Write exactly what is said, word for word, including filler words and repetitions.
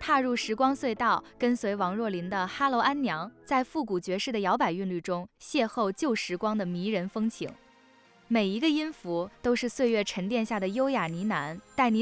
踏入时光隧道，跟随王若琳的《哈喽安娘》，在复古爵士的摇摆韵律中，邂逅旧时光的迷人风情。每一个音符都是岁月沉淀下的优雅呢喃，带你